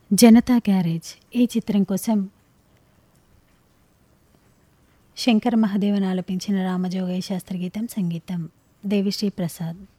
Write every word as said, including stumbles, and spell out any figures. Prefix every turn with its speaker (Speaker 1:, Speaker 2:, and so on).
Speaker 1: Janata garage ఈ చిత్రం కోసం శంకర్ మహాదేవన్ ఆలపించిన రామజోగయ్య శాస్త్రి గీతం, సంగీతం దేవిశ్రీ ప్రసాద్.